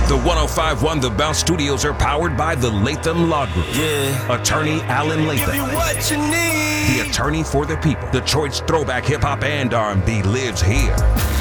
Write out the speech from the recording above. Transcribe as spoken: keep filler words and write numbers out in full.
The one oh five point one The Bounce Studios are powered by the Latham Law Group. Yeah. Attorney Alan Latham. Give you what you need. The attorney for the people. Detroit's throwback hip hop and R and B lives here.